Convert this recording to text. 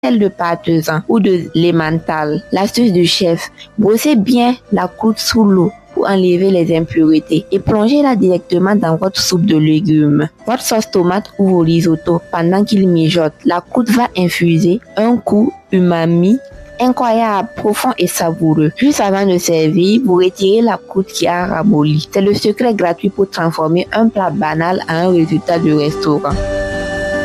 de parmesan ou de l'emmental. L'astuce du chef, brossez bien la croûte sous l'eau pour enlever les impuretés et plongez-la directement dans votre soupe de légumes, votre sauce tomate ou vos risottos. Pendant qu'il mijote, la croûte va infuser un goût umami incroyable, profond et savoureux. Juste avant de servir, vous retirez la croûte qui a ramolli. C'est le secret gratuit pour transformer un plat banal en un résultat de restaurant.